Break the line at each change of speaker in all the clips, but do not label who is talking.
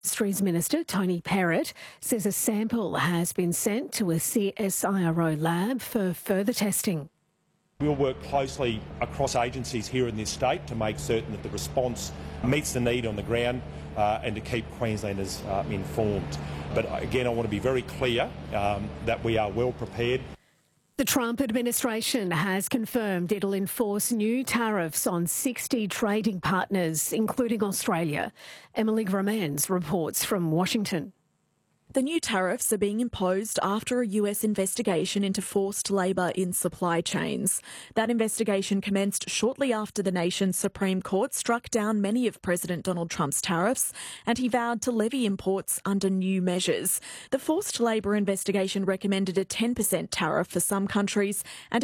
Industries Minister Tony Perrott says a sample has been sent to a CSIRO lab for further testing.
We'll work closely across agencies here in this state to make certain that the response meets the need on the ground and to keep Queenslanders informed. But again, I want to be very clear that we are well prepared.
The Trump administration has confirmed it'll enforce new tariffs on 60 trading partners, including Australia. Emily Gromans reports from Washington.
The new tariffs are being imposed after a US investigation into forced labour in supply chains. That investigation commenced shortly after the nation's Supreme Court struck down many of President Donald Trump's tariffs, and he vowed to levy imports under new measures. The forced labour investigation recommended a 10% tariff for some countries and a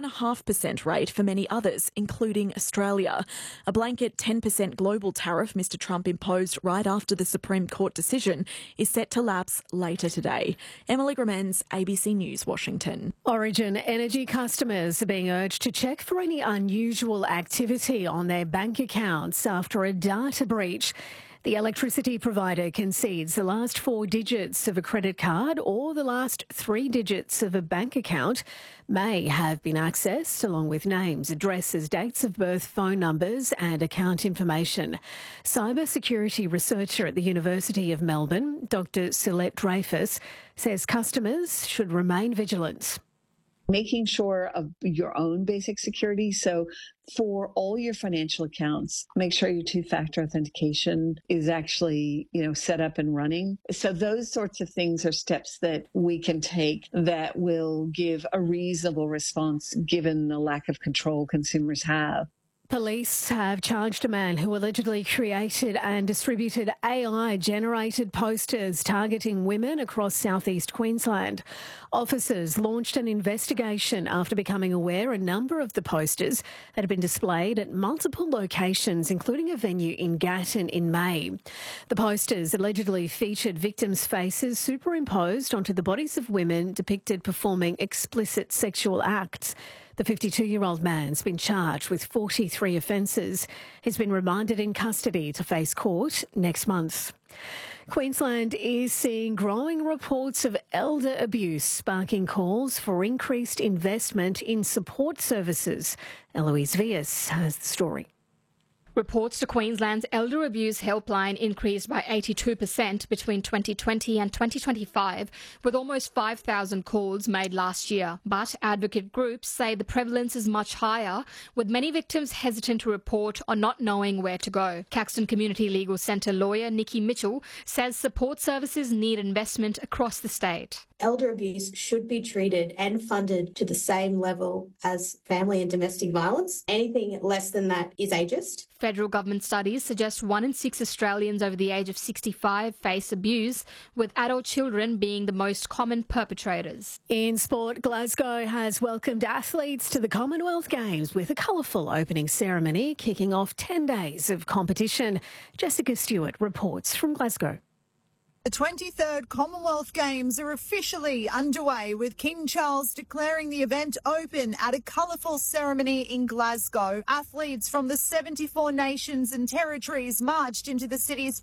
12.5% rate for many others, including Australia. A blanket 10% global tariff Mr Trump imposed right after the Supreme Court decision is set to lapse later today. Emily Gromans, ABC News, Washington.
Origin Energy customers are being urged to check for any unusual activity on their bank accounts after a data breach. The electricity provider concedes the last 4 digits of a credit card or the last 3 digits of a bank account may have been accessed, along with names, addresses, dates of birth, phone numbers and account information. Cybersecurity researcher at the University of Melbourne, Dr. Celeste Dreyfus, says customers should remain vigilant.
Making sure of your own basic security. So for all your financial accounts, make sure your two-factor authentication is actually, set up and running. So those sorts of things are steps that we can take that will give a reasonable response given the lack of control consumers have.
Police have charged a man who allegedly created and distributed AI-generated posters targeting women across southeast Queensland. Officers launched an investigation after becoming aware a number of the posters had been displayed at multiple locations, including a venue in Gatton in May. The posters allegedly featured victims' faces superimposed onto the bodies of women depicted performing explicit sexual acts. The 52-year-old man's been charged with 43 offences. He's been remanded in custody to face court next month. Queensland is seeing growing reports of elder abuse, sparking calls for increased investment in support services. Eloise Vias has the story.
Reports to Queensland's Elder Abuse Helpline increased by 82% between 2020 and 2025, with almost 5,000 calls made last year. But advocate groups say the prevalence is much higher, with many victims hesitant to report or not knowing where to go. Caxton Community Legal Centre lawyer Nikki Mitchell says support services need investment across the state.
Elder abuse should be treated and funded to the same level as family and domestic violence. Anything less than that is ageist.
Federal government studies suggest 1 in 6 Australians over the age of 65 face abuse, with adult children being the most common perpetrators.
In sport, Glasgow has welcomed athletes to the Commonwealth Games with a colourful opening ceremony kicking off 10 days of competition. Jessica Stewart reports from Glasgow.
The 23rd Commonwealth Games are officially underway, with King Charles declaring the event open at a colourful ceremony in Glasgow. Athletes from the 74 nations and territories marched into the city's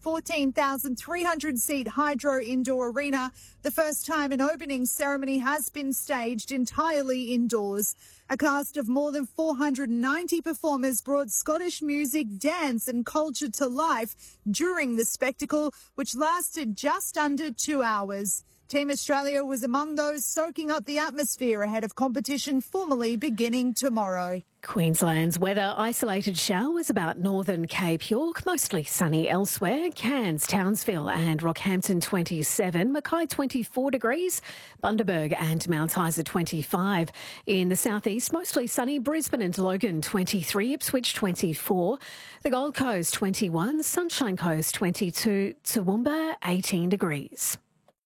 14,300-seat Hydro Indoor Arena, the first time an opening ceremony has been staged entirely indoors. A cast of more than 490 performers brought Scottish music, dance and culture to life during the spectacle, which lasted just under 2 hours. Team Australia was among those soaking up the atmosphere ahead of competition formally beginning tomorrow.
Queensland's weather: isolated showers about northern Cape York, mostly sunny elsewhere. Cairns, Townsville and Rockhampton 27, Mackay 24 degrees, Bundaberg and Mount Isa 25. In the southeast, mostly sunny, Brisbane and Logan 23, Ipswich 24, the Gold Coast 21, Sunshine Coast 22, Toowoomba 18 degrees.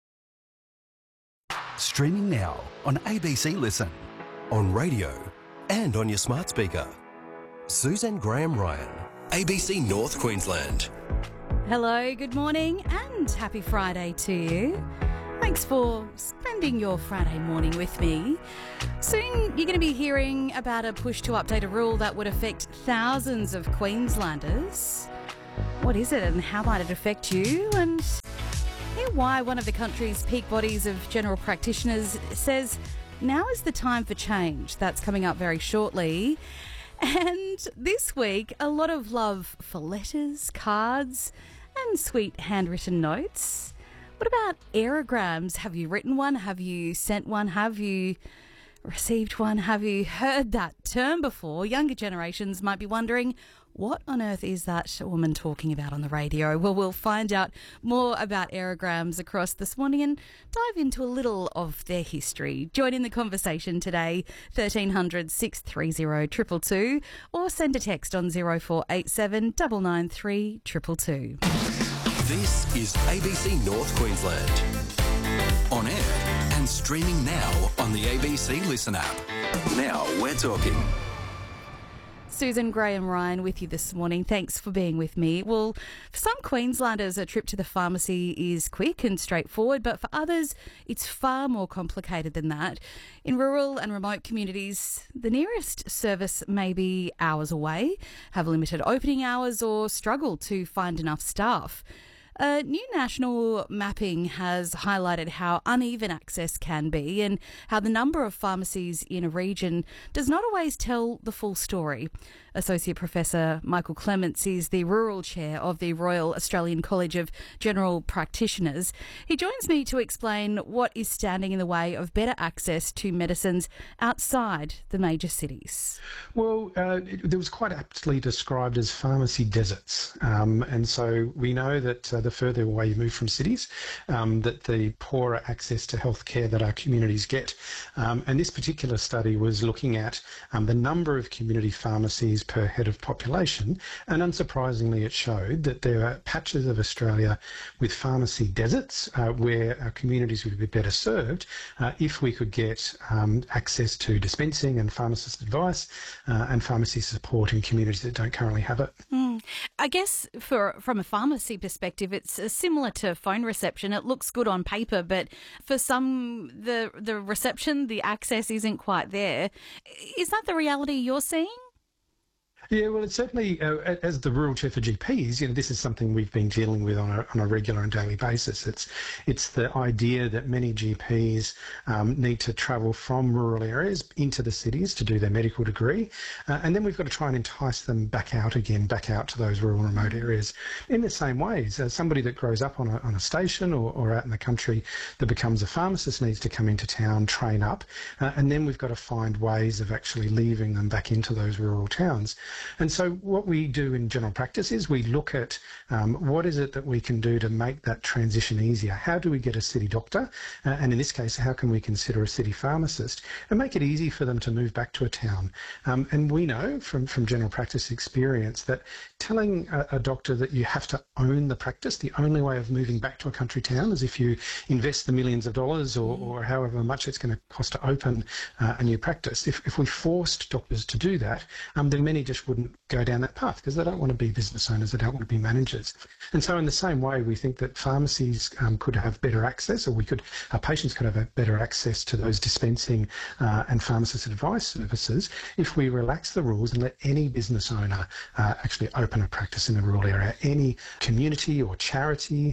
Streaming now on ABC Listen, on radio and on your smart speaker. Suzanne Graham-Ryan, ABC North Queensland.
Hello, good morning and happy Friday to you. Thanks for spending your Friday morning with me. Soon you're going to be hearing about a push to update a rule that would affect thousands of Queenslanders. What is it and how might it affect you? And hear why one of the country's peak bodies of general practitioners says now is the time for change. That's coming up very shortly. And this week, a lot of love for letters, cards and sweet handwritten notes. What about aerograms? Have you written one? Have you sent one? Have you received one? Have you heard that term before? Younger generations might be wondering, what on earth is that woman talking about on the radio? Well, we'll find out more about aerograms across this morning and dive into a little of their history. Join in the conversation today, 1300 630 222, or send a text on 0487 993 222.
This is ABC North Queensland. On air and streaming now on the ABC Listen app. Now we're talking.
Susan Graham-Ryan with you this morning. Thanks for being with me. Well, for some Queenslanders, a trip to the pharmacy is quick and straightforward, but for others, it's far more complicated than that. In rural and remote communities, the nearest service may be hours away, have limited opening hours, or struggle to find enough staff. A new national mapping has highlighted how uneven access can be and how the number of pharmacies in a region does not always tell the full story. Associate Professor Michael Clements is the Rural Chair of the Royal Australian College of General Practitioners. He joins me to explain what is standing in the way of better access to medicines outside the major cities.
Well, it was quite aptly described as pharmacy deserts. And so we know that the further away you move from cities, that the poorer access to healthcare that our communities get. And this particular study was looking at the number of community pharmacies per head of population, and unsurprisingly it showed that there are patches of Australia with pharmacy deserts where our communities would be better served if we could get access to dispensing and pharmacist advice and pharmacy support in communities that don't currently have it.
I guess from a pharmacy perspective, it's similar to phone reception. It looks good on paper, but for some, the reception, the access isn't quite there. Is that the reality you're seeing?
Yeah, well, it's certainly, as the rural chair for GPs, this is something we've been dealing with on a regular and daily basis. It's the idea that many GPs need to travel from rural areas into the cities to do their medical degree, and then we've got to try and entice them back out to those rural remote areas. In the same ways, somebody that grows up on a station or out in the country that becomes a pharmacist needs to come into town, train up, and then we've got to find ways of actually leaving them back into those rural towns. And so what we do in general practice is we look at what is it that we can do to make that transition easier. How do we get a city doctor? And in this case, how can we consider a city pharmacist and make it easy for them to move back to a town? And we know from general practice experience that telling a doctor that you have to own the practice, the only way of moving back to a country town is if you invest the millions of dollars or however much it's going to cost to open a new practice. If we forced doctors to do that, then many just wouldn't go down that path because they don't want to be business owners, they don't want to be managers. And so in the same way, we think that pharmacies could have better access, or our patients could have better access to those dispensing and pharmacist advice services if we relax the rules and let any business owner actually open a practice in a rural area. Any community or charity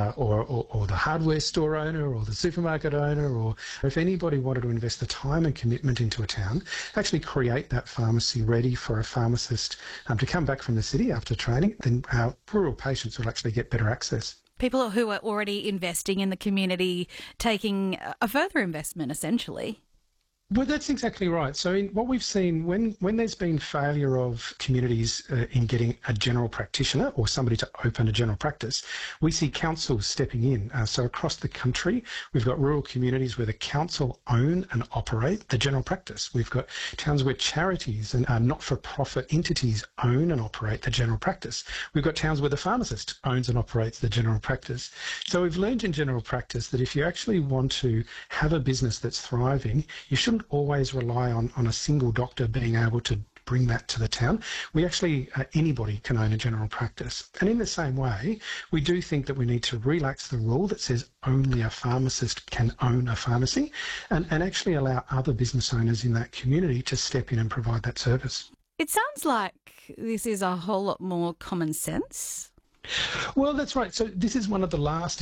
or the hardware store owner or the supermarket owner, or if anybody wanted to invest the time and commitment into a town, actually create that pharmacy ready for a pharmacist to come back from the city after training, then our rural patients will actually get better access.
People who are already investing in the community taking a further investment, essentially.
Well, that's exactly right. So what we've seen when there's been failure of communities in getting a general practitioner or somebody to open a general practice, we see councils stepping in. So across the country, we've got rural communities where the council own and operate the general practice. We've got towns where charities and not-for-profit entities own and operate the general practice. We've got towns where the pharmacist owns and operates the general practice. So we've learned in general practice that if you actually want to have a business that's thriving, you shouldn't always rely on a single doctor being able to bring that to the town. We actually, anybody can own a general practice. And in the same way, we do think that we need to relax the rule that says only a pharmacist can own a pharmacy and actually allow other business owners in that community to step in and provide that service.
It sounds like this is a whole lot more common sense.
Well, that's right. So this is one of the last